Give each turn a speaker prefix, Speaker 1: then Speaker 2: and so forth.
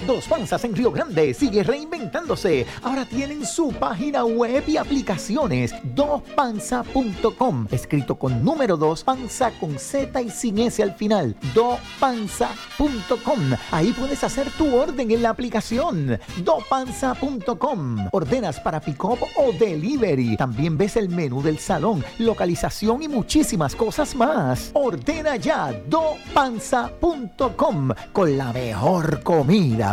Speaker 1: Dos Panzas en Río Grande sigue reinventándose. Ahora tienen su página web y aplicaciones. Dopanza.com, escrito con número 2, panza con Z y sin S al final. Dopanza.com. Ahí puedes hacer tu orden en la aplicación. Dopanza.com. Ordenas para pick-up o delivery. También ves el menú del salón, localización y muchísimas cosas más. Ordena ya dopanza.com con la mejor comida